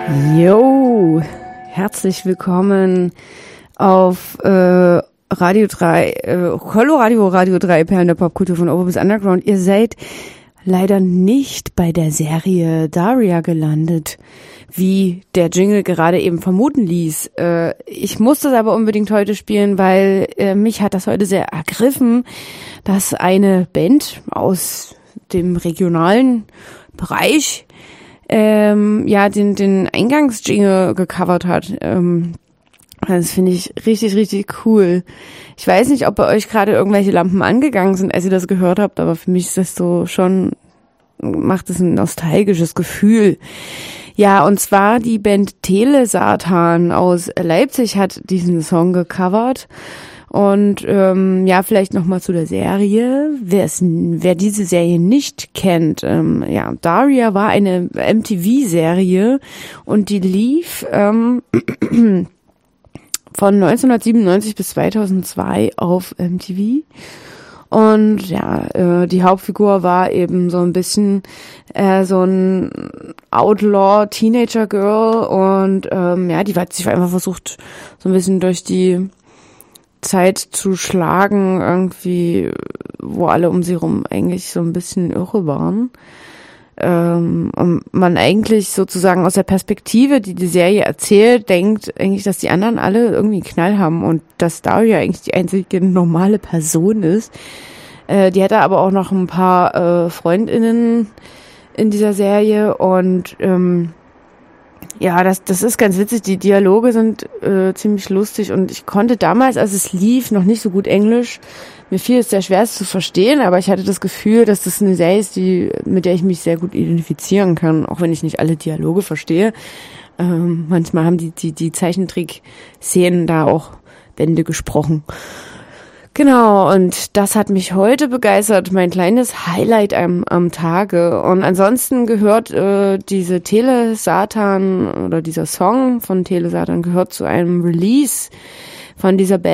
Jo, herzlich willkommen auf Radio 3, Coloradio Radio 3, Perlen der Popkultur von Over bis Underground. Ihr seid leider nicht bei der Serie Daria gelandet, wie der Jingle gerade eben vermuten ließ. Ich musste es aber unbedingt heute spielen, weil mich hat das heute sehr ergriffen, dass eine Band aus dem regionalen Bereich den Eingangsjingle gecovert hat. Das finde ich richtig, richtig cool. Ich weiß nicht, ob bei euch gerade irgendwelche Lampen angegangen sind, als ihr das gehört habt, aber für mich ist das so schon, macht es ein nostalgisches Gefühl. Ja, und zwar die Band Telesatan aus Leipzig hat diesen Song gecovert. Und vielleicht nochmal zu der Serie. Wer diese Serie nicht kennt, Daria war eine MTV-Serie und die lief von 1997 bis 2002 auf MTV. Und die Hauptfigur war eben so ein bisschen so ein Outlaw-Teenager-Girl und die hat sich einfach versucht, so ein bisschen durch die Zeit zu schlagen, irgendwie, wo alle um sie rum eigentlich so ein bisschen irre waren. Und man eigentlich sozusagen aus der Perspektive, die die Serie erzählt, denkt eigentlich, dass die anderen alle irgendwie Knall haben und dass Daria eigentlich die einzige normale Person ist. Die hatte aber auch noch ein paar FreundInnen in dieser Serie und das ist ganz witzig. Die Dialoge sind ziemlich lustig und ich konnte damals, als es lief, noch nicht so gut Englisch. Mir fiel es sehr schwer, es zu verstehen, aber ich hatte das Gefühl, dass das eine Serie ist, mit der ich mich sehr gut identifizieren kann, auch wenn ich nicht alle Dialoge verstehe. Manchmal haben die Zeichentrick-Szenen da auch Bände gesprochen. Genau, und das hat mich heute begeistert, mein kleines Highlight am Tage. Und ansonsten gehört diese Telesatan oder dieser Song von Telesatan gehört zu einem Release von dieser Band.